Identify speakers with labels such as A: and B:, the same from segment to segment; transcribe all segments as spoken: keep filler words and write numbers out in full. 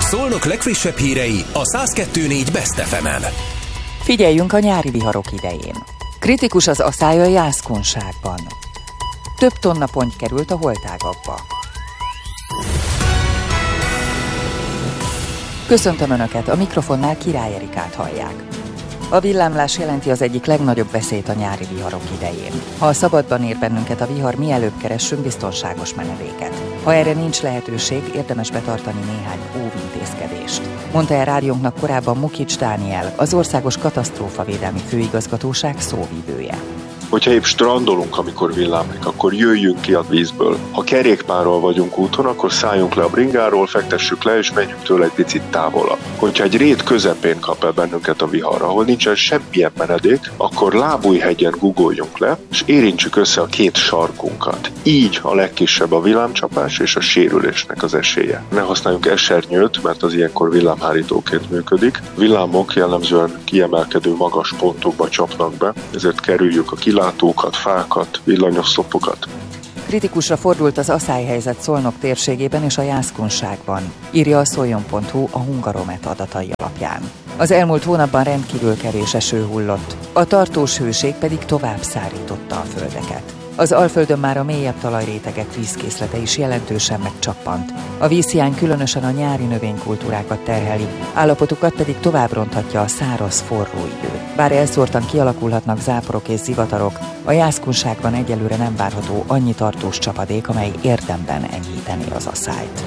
A: Szolnok legfrissebb hírei a száz kettő négy Best ef emen.
B: Figyeljünk a nyári viharok idején. Kritikus az aszály a jászkunságban. Több tonna ponty került a holtágakba. Köszöntöm Önöket, a mikrofonnál Király Erikát hallják. A villámlás jelenti az egyik legnagyobb veszélyt a nyári viharok idején. Ha a szabadban ér bennünket a vihar, mielőbb keressünk biztonságos menedéket. Ha erre nincs lehetőség, érdemes betartani néhány óvintézkedést. Mondta el rádiónknak korábban Mukics Dániel, az Országos Katasztrófavédelmi Főigazgatóság szóvivője.
C: Hogyha épp strandolunk, amikor villámlik, akkor jöjjünk ki a vízből. Ha kerékpárral vagyunk úton, akkor szálljunk le a bringáról, fektessük le, és menjünk tőle egy picit távolabb. Hogyha egy rét közepén kap el bennünket a vihar, ahol nincsen semmilyen menedék, akkor Lábújhegyen guggoljunk le, és érintsük össze a két sarkunkat. Így a legkisebb a villámcsapás és a sérülésnek az esélye. Ne használjunk esernyőt, mert az ilyenkor villámhárítóként működik. Villámok jellemzően kiemelkedő magas pontokba csapnak be, ezért kerüljük a kilátókat, fákat, villanyoszlopokat.
B: Kritikusra fordult az aszályhelyzet Szolnok térségében és a jászkunságban, írja a szoljon pont hu a Hungaromet adatai alapján. Az elmúlt hónapban rendkívül kevés eső hullott, a tartós hőség pedig tovább szárította a földeket. Az Alföldön már a mélyebb talajrétegek vízkészlete is jelentősen megcsappant. A vízhiány különösen a nyári növénykultúrákat terheli, állapotukat pedig tovább ronthatja a száraz, forró idő. Bár elszórtan kialakulhatnak záporok és zivatarok, a jászkunságban egyelőre nem várható annyi tartós csapadék, amely érdemben enyhítené az aszályt.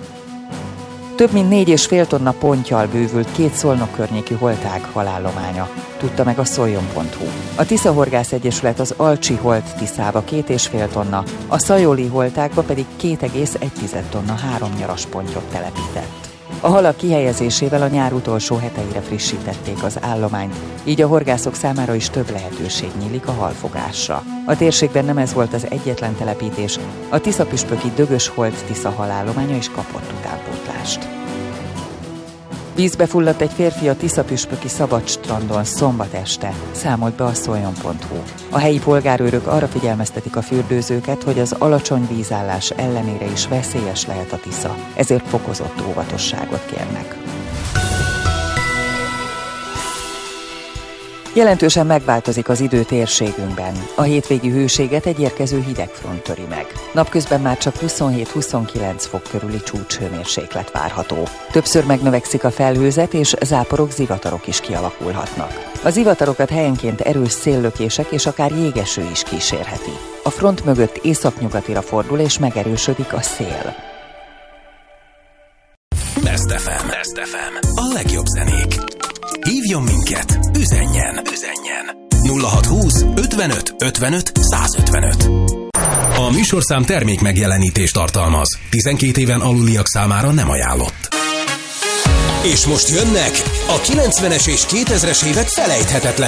B: Több mint négy és fél tonna ponttyal bővült két Szolnok környéki holtág halállománya, tudta meg a szoljon pont hu. A Tiszahorgász Egyesület az Alcsi holt Tiszába két és fél tonna, a Szajoli holtágba pedig két egész egy tonna három nyaras pontyot telepített. A halak kihelyezésével a nyár utolsó heteire frissítették az állományt, így a horgászok számára is több lehetőség nyílik a halfogásra. A térségben nem ez volt az egyetlen telepítés, a tiszapüspöki Dögös holt Tisza halállománya is kapott utánpótlást. Vízbe fulladt egy férfi a tiszapüspöki Szabadstrandon szombat este, számolt be a szoljon pont hu. A helyi polgárőrök arra figyelmeztetik a fürdőzőket, hogy az alacsony vízállás ellenére is veszélyes lehet a Tisza, ezért fokozott óvatosságot kérnek. Jelentősen megváltozik az idő térségünkben. A hétvégi hőséget egy érkező hidegfront töri meg. Napközben már csak huszonhét-huszonkilenc fok körüli csúcshőmérséklet várható. Többször megnövekszik a felhőzet, és záporok, zivatarok is kialakulhatnak. A zivatarokat helyenként erős széllökések és akár jégeső is kísérheti. A front mögött északnyugatira fordul, és megerősödik a szél.
A: Best ef em. Best ef em. A legjobb zenék. Hívjon minket, üzenjen, üzenjen. nulla hat húsz ötvenöt ötvenöt százötvenöt. A műsorszám termék megjelenítést tartalmaz. tizenkét éven aluliak számára nem ajánlott. És most jönnek a kilencvenes és kétezres évek felejthetetlen